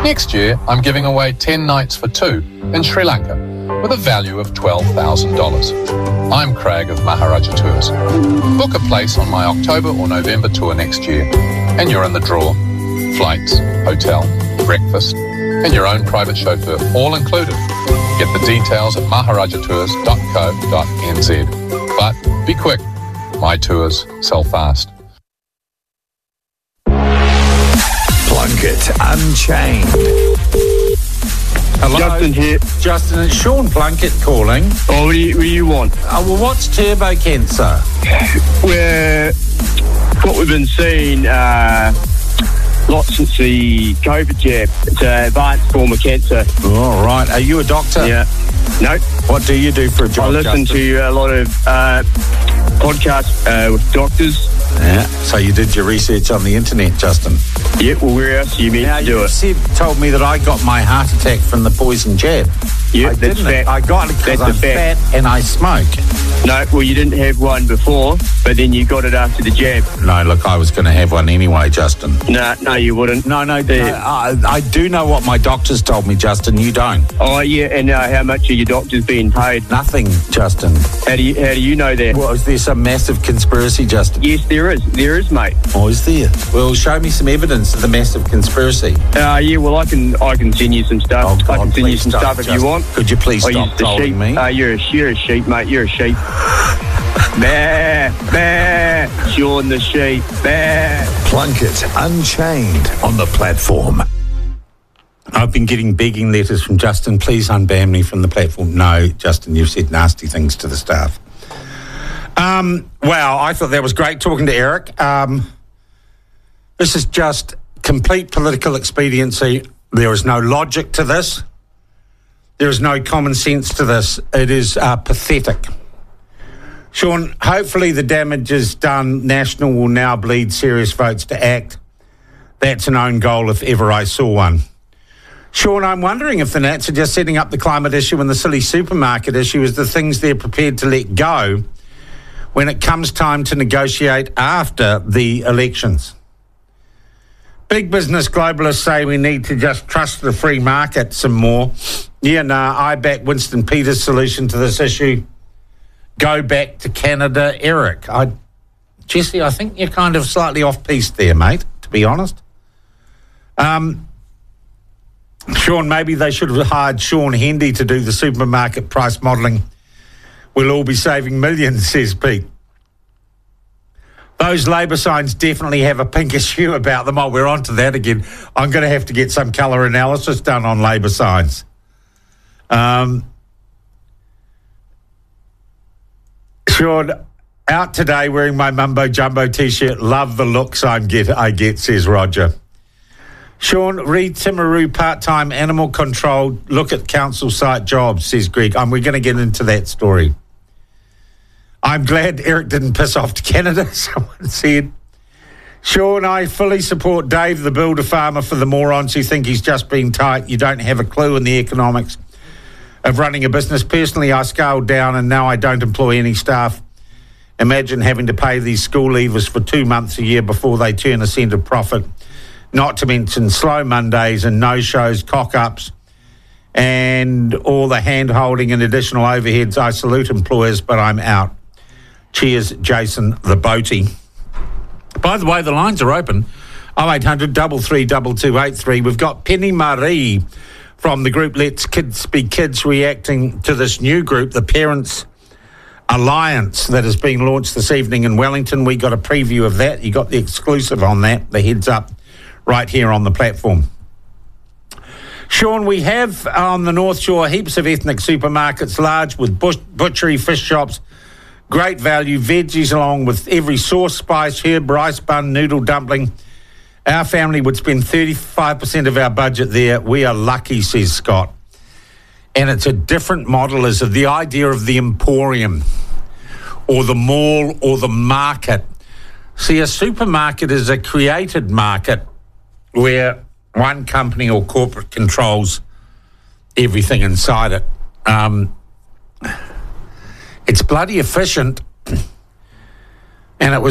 Next year, I'm giving away 10 nights for two in Sri Lanka with a value of $12,000. I'm Craig of Maharaja Tours. Book a place on my October or November tour next year, and you're in the draw. Flights, hotel, breakfast, and your own private chauffeur, all included. Get the details at maharajatours.co.nz. But be quick, my tours sell fast. Plunkett Unchained. Hello. Justin here. Justin, it's Sean Plunkett calling. Oh, what do you want? Well, what's turbo cancer? What we've been seeing lots since the COVID jab. It's an advanced form of cancer. All right. Are you a doctor? Yeah. No. What do you do for a job, I listen Justin? to a lot of podcasts with doctors. Yeah. So you did your research on the internet, Justin? Yeah, well, where else are you meant to do it? Told me that I got my heart attack from the poison jab. Yeah, I that's didn't. fact. I got it because I'm That's a fat fact. and I smoke. No, well, you didn't have one before, but then you got it after the jab. No, look, I was going to have one anyway, Justin. No, you wouldn't. No, I do know what my doctors told me, Justin. You don't. Oh, yeah, and how much are your doctors being paid? Nothing, Justin. How do you know that? Well, is there some massive conspiracy, Justin? Yes, there is. There is, mate. Oh, is there? Well, show me some evidence of the massive conspiracy. Yeah, well, I can send you some stuff. Oh, God, I can send you please some don't, stuff if Justin. you want. Could you please I stop use the trolling sheep. me? You're a sheep, mate. You're a sheep. Bah, bah, Sean the sheep. Bah. Plunkett Unchained on the platform. I've been getting begging letters from Justin. Please unban me from the platform. No, Justin, you've said nasty things to the staff. Wow, I thought that was great talking to Eric. This is just complete political expediency. There is no logic to this. There is no common sense to this. It is pathetic. Sean, hopefully the damage is done. National will now bleed serious votes to act. That's an own goal if ever I saw one. Sean, I'm wondering if the Nats are just setting up the climate issue and the silly supermarket issue as the things they're prepared to let go when it comes time to negotiate after the elections. Big business globalists say we need to just trust the free market some more. Yeah, I back Winston Peters' solution to this issue. Go back to Canada, Eric. Jesse, I think you're kind of slightly off-piste there, mate, to be honest. Sean, maybe they should have hired Sean Hendy to do the supermarket price modelling. We'll all be saving millions, says Pete. Those Labour signs definitely have a pinkish hue about them. Oh, we're on to that again. I'm going to have to get some colour analysis done on Labour signs. Sean, out today wearing my Mumbo Jumbo T-shirt. Love the looks I get, says Roger. Sean, read Timaru part-time animal control. Look at council site jobs, says Greg. We're going to get into that story. I'm glad Eric didn't piss off to Canada, someone said. Sean, I fully support Dave, the builder farmer, for the morons who think he's just being tight. You don't have a clue in the economics of running a business. Personally, I scaled down and now I don't employ any staff. Imagine having to pay these school leavers for 2 months a year before they turn a cent of profit. Not to mention slow Mondays and no-shows, cock-ups, and all the hand-holding and additional overheads. I salute employers, but I'm out. Cheers, Jason the Boatie. By the way, the lines are open. 0800 33 2283. We've got Penny Marie from the group Let's Kids Be Kids reacting to this new group, the Parents Alliance, that is being launched this evening in Wellington. We got a preview of that. You got the exclusive on that, the heads up, right here on the platform. Sean, we have on the North Shore heaps of ethnic supermarkets, large with butchery, fish shops, great value, veggies along with every sauce, spice, herb, rice bun, noodle, dumpling. Our family would spend 35% of our budget there. We are lucky, says Scott. And it's a different model, is the idea of the emporium or the mall or the market. See, a supermarket is a created market where one company or corporate controls everything inside it. It's bloody efficient, and it was